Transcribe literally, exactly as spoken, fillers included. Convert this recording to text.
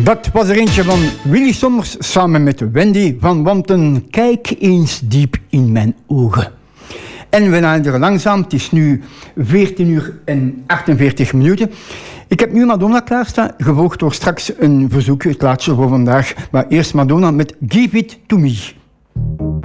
Dat was er eentje van Willy Sommers samen met Wendy van Wanten. Kijk eens diep in mijn ogen. En we naderen langzaam. Het is nu veertien uur en achtenveertig minuten. Ik heb nu Madonna klaarstaan, gevolgd door straks een verzoekje, het laatste voor vandaag. Maar eerst Madonna met Give It To Me.